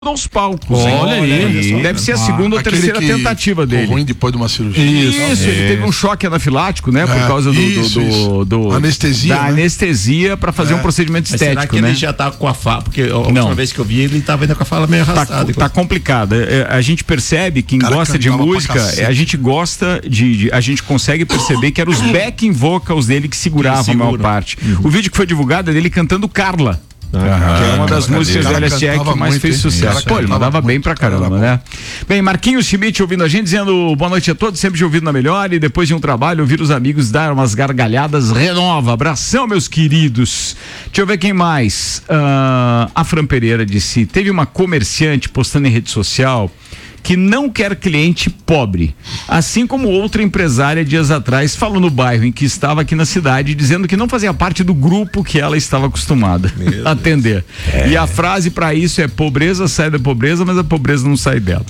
aos palcos. Olha aí. Deve ser a segunda ou terceira tentativa dele. Ruim depois de uma cirurgia. Isso, ele teve um choque anafilático, né? Por causa do anestesia. Da anestesia para fazer um procedimento estético. Será que ele já tá com a fala? Porque a última vez que eu vi, ele tava ainda com a fala meio arrastada. Tá complicado. A gente percebe, quem gosta de música, a gente gosta a gente consegue perceber que eram os backing vocals dele que seguravam a maior parte. O vídeo que foi divulgado é dele cantando Carla. Que é uma das músicas da LSE que mais fez sucesso. Pô, ele mandava bem pra caramba, né? Bem, Marquinhos Schmidt ouvindo a gente, dizendo boa noite a todos, sempre de ouvido na melhor, e depois de um trabalho, ouvir os amigos dar umas gargalhadas renova. Abração, meus queridos. Deixa eu ver quem mais. A Fran Pereira disse, teve uma comerciante postando em rede social que não quer cliente pobre, assim como outra empresária dias atrás falou no bairro em que estava aqui na cidade, dizendo que não fazia parte do grupo que ela estava acostumada a atender. E a frase para isso é: pobreza sai da pobreza, mas a pobreza não sai dela.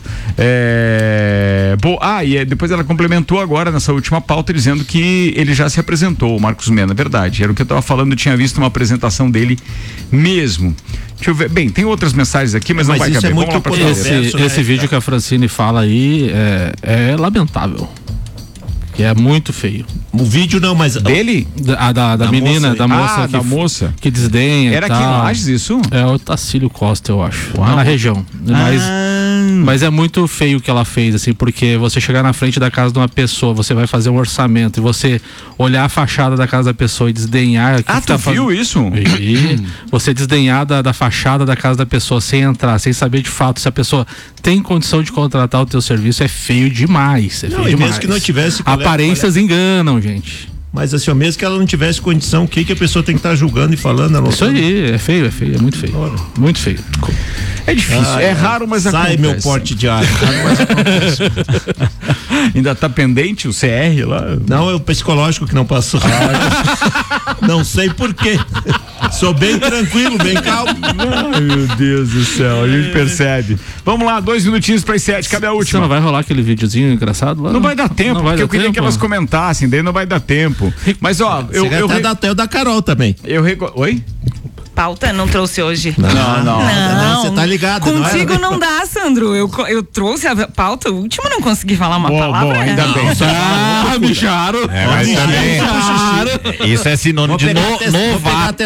E depois ela complementou agora nessa última pauta dizendo que ele já se apresentou, o Marcos Mena, verdade, era o que eu estava falando, eu tinha visto uma apresentação dele mesmo. Deixa eu ver. Bem, tem outras mensagens aqui, mas não vai caber. Esse vídeo que a Francine fala aí é lamentável. Que é muito feio. O vídeo não, mas... Dele? Da menina, da moça. Que desdenha. Era aqui em Lages isso? É o Tacílio Costa, eu acho. Na região. Mas é muito feio o que ela fez, assim, porque você chegar na frente da casa de uma pessoa, você vai fazer um orçamento e você olhar a fachada da casa da pessoa e desdenhar... tu viu isso? E você desdenhar da fachada da casa da pessoa sem entrar, sem saber de fato se a pessoa tem condição de contratar o teu serviço, é feio demais. Mesmo que não tivesse... Aparências enganam, gente. Mas assim, mesmo que ela não tivesse condição, o que a pessoa tem que estar julgando e falando? Isso aí, é feio, é muito feio. Muito feio. É difícil, é raro, mas sai acontece. Meu porte de ar. Ainda tá pendente o CR lá? Não, é o psicológico que não passou. Não sei por quê. Sou bem tranquilo, bem calmo. Ai, meu Deus do céu, a gente percebe. Vamos lá, 2 minutinhos para as 7, cadê a última? Você não vai rolar aquele videozinho engraçado lá? Não vai dar tempo, porque eu queria que elas comentassem, daí não vai dar tempo. Mas ó, eu até o da Carol também. Oi? Pauta não trouxe hoje. Não, você tá ligado. Contigo não dá, Sandro. Eu trouxe a pauta, o último não consegui falar uma palavra. Ainda bem. Mijaram. Mas também. Isso é sinônimo de novata.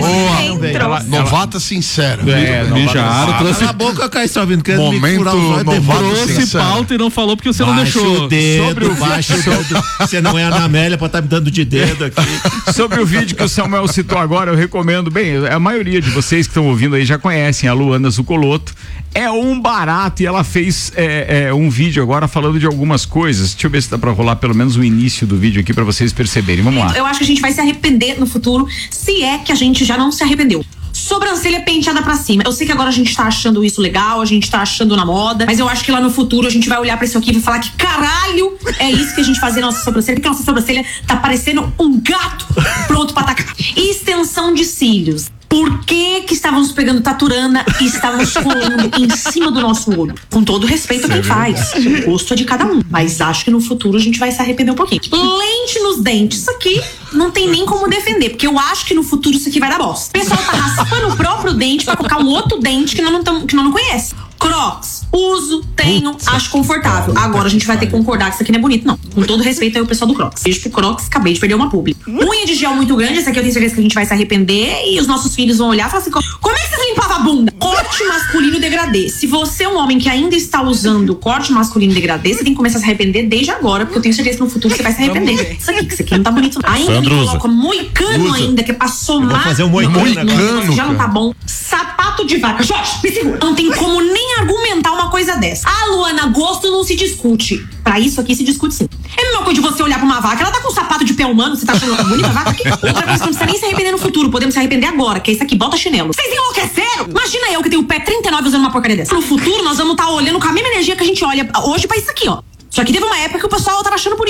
Novata sincera. Mijaram. Trouxe a boca, Caio Salvino. Momento novata trouxe pauta e não falou porque você não deixou. Baixo o dedo. Você não é a Anamélia pra estar me dando de dedo aqui. Sobre o vídeo que o Samuel citou agora, eu recomendo. Bem, a maioria de vocês que estão ouvindo aí já conhecem a Luana Zucoloto. É um barato, e ela fez um vídeo agora falando de algumas coisas. Deixa eu ver se dá pra rolar pelo menos o início do vídeo aqui pra vocês perceberem. Vamos lá. Eu acho que a gente vai se arrepender no futuro, se é que a gente já não se arrependeu. Sobrancelha penteada pra cima. Eu sei que agora a gente tá achando isso legal, a gente tá achando na moda, mas eu acho que lá no futuro a gente vai olhar pra isso aqui e vai falar que caralho é isso que a gente fazia na nossa sobrancelha, porque a nossa sobrancelha tá parecendo um gato pronto pra atacar. E extensão de cílios. Por que estávamos pegando taturana e estávamos colando em cima do nosso olho? Com todo respeito a quem faz. O gosto é de cada um. Mas acho que no futuro a gente vai se arrepender um pouquinho. Lente nos dentes. Isso aqui não tem nem como defender, porque eu acho que no futuro isso aqui vai dar bosta. O pessoal tá raspando o próprio dente pra colocar um outro dente que nós não conhece. Crocs, uso, tenho, acho confortável. Agora a gente vai ter que concordar que isso aqui não é bonito, não. Com todo respeito aí o pessoal do Crocs. Beijo pro Crocs, acabei de perder uma publi. Unha de gel muito grande, essa aqui eu tenho certeza que a gente vai se arrepender e os nossos filhos vão olhar e falar assim: como é que você limpava a bunda? Corte masculino degradê. Se você é um homem que ainda está usando corte masculino degradê, você tem que começar a se arrepender desde agora, porque eu tenho certeza que no futuro você vai se arrepender. Isso aqui não tá bonito. Ainda me coloca moicano ainda, que é pra somar. Fazer um moicano já não tá bom. Sapato de vaca. Jorge, me segura. Não tem como nem argumentar uma coisa dessa. Ah, Luana, gosto não se discute. Pra isso aqui se discute sim. É a mesma coisa de você olhar pra uma vaca, ela tá com um sapato de pé humano, você tá achando ela bonita a vaca aqui? Outra coisa, não precisa nem se arrepender no futuro, podemos se arrepender agora, que é isso aqui, bota chinelo. Vocês enlouqueceram? Imagina eu que tenho o pé 39 usando uma porcaria dessa. No futuro, nós vamos estar olhando com a mesma energia que a gente olha hoje pra isso aqui, ó. Só que teve uma época que o pessoal tava achando bonito isso aqui.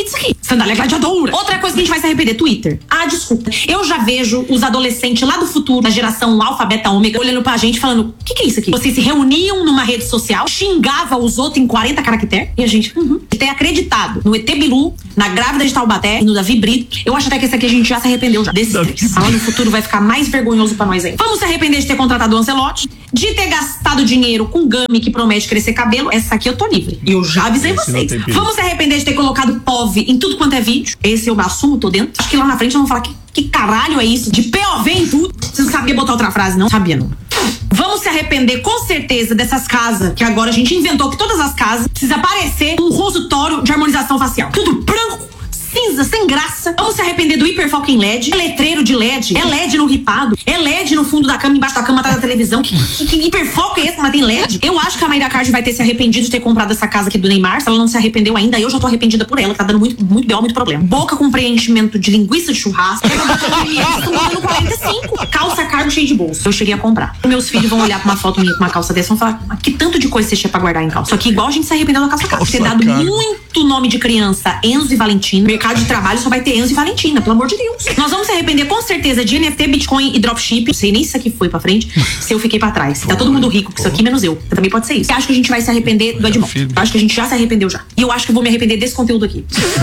Sandália gladiadora. Outra coisa que a gente vai se arrepender, Twitter. Desculpa. Eu já vejo os adolescentes lá do futuro, da geração alfa, beta, ômega, olhando pra gente falando, o que é isso aqui? Vocês se reuniam numa rede social, xingavam os outros em 40 caracteres, e a gente, tem acreditado no ET Bilu, na grávida de Taubaté e no Davi Brito. Eu acho até que esse aqui a gente já se arrependeu já. Desses três. Lá no futuro vai ficar mais vergonhoso pra nós aí. Vamos se arrepender de ter contratado o Ancelotti, de ter gastado dinheiro com Gami que promete crescer cabelo. Essa aqui eu tô livre. E eu já avisei vocês. Vamos se arrepender de ter colocado POV em tudo quanto é vídeo. Esse eu assumo, tô dentro. Acho que lá na frente vão falar que caralho é isso? De POV em tudo. Você não sabia botar outra frase, não? Sabia, não. Vamos se arrepender com certeza dessas casas, que agora a gente inventou que todas as casas precisa parecer um consultório de harmonização facial. Tudo branco, cinza, sem graça. Vamos se arrepender do hiperfoco em LED, é letreiro de LED, é LED no ripado, é LED no fundo da cama, embaixo da cama, atrás da televisão. Que hiperfoco é esse, mas tem LED? Eu acho que a Mayra Card vai ter se arrependido de ter comprado essa casa aqui do Neymar. Se ela não se arrependeu ainda, eu já tô arrependida por ela, que tá dando muito B.O., muito problema. Boca com preenchimento de linguiça de churrasco, estão dando 45. Calça cargo cheia de bolsa. Eu cheguei a comprar. Meus filhos vão olhar pra uma foto minha com uma calça dessa e vão falar, que tanto de coisa você tinha pra guardar em calça? Só que igual a gente se arrependeu da calça cargo. Ter dado muito nome de criança, Enzo e Valentina. Mercado de trabalho só vai ter Enzo e Valentina, pelo amor de Deus. Nós vamos se arrepender com certeza de NFT, Bitcoin e dropship. Não sei nem se isso aqui foi pra frente, se eu fiquei pra trás. Tá todo mundo rico com isso aqui, menos eu. Também pode ser isso. Eu acho que a gente vai se arrepender do Edmond. Eu acho que a gente já se arrependeu já. E eu acho que eu vou me arrepender desse conteúdo aqui.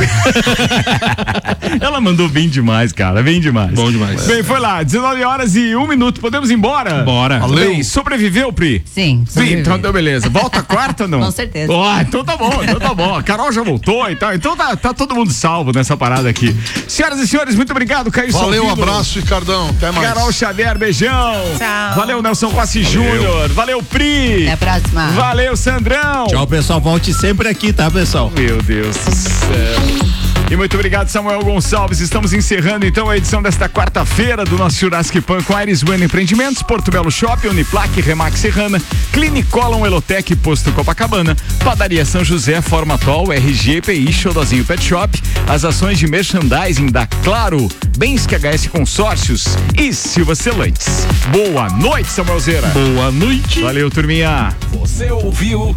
Ela mandou bem demais, cara. Bem demais. Bom demais. Bem, foi lá. 19h01. Podemos ir embora? Bora. Bem, sobreviveu, Pri? Sim. Sim, então beleza. Volta quarta ou não? Com certeza. Então tá bom. A Carol já voltou e tal. Então tá todo mundo salvo nessa parada aqui. Senhoras e senhores, muito obrigado, Caio Valeu, Salvino. abraço, Ricardão. Até mais. Carol Xavier, beijão. Tchau. Valeu, Nelson Rossi Júnior. Valeu, Pri. Até a próxima. Valeu, Sandrão. Tchau, pessoal. Volte sempre aqui, tá, pessoal? Meu Deus do céu. E muito obrigado, Samuel Gonçalves. Estamos encerrando então a edição desta quarta-feira do nosso Jurassic Pan com Aires Bueno Empreendimentos, Porto Belo Shopping, Uniplac, Remax Serrana, Clinicolon, Elotec, Posto Copacabana, Padaria São José, Formatol, RG, PI, Xodozinho Pet Shop, as ações de merchandising da Claro, Bens QHS Consórcios e Silva Celantes. Boa noite, Samuelzeira. Boa noite. Valeu, turminha. Você ouviu?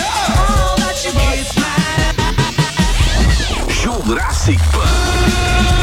Jurassic Pan.